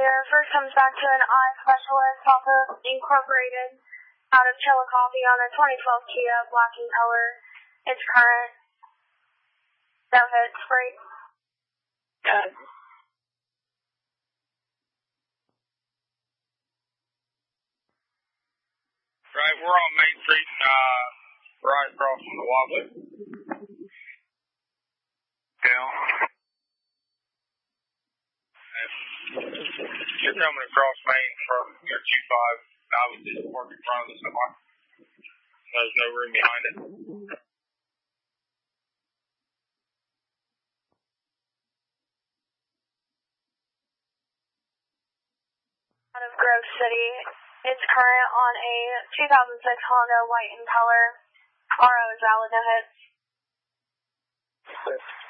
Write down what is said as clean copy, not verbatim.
earlier. First comes back to an eye specialist off of Incorporated out of Chillicothe on a 2012 Kia, black in color. It's current. No hits, break. Good. Right, we're on Main Street, right across from the Wobbly. Down. You're coming across Main from your Q5. I was just working in front of the semi. There's no room behind it. Out of Grove City. It's current on a 2006 Honda, white in color. RO is valid, no hits.